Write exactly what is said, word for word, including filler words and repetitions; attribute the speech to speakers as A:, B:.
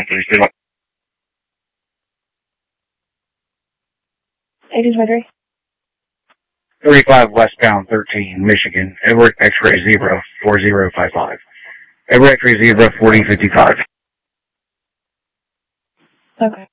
A: eighty-two
B: twenty-three.
A: thirty-five westbound thirteen, Michigan. Edward X-ray zebra four zero five five. Edward X-ray zebra forty fifty-five.
B: Okay.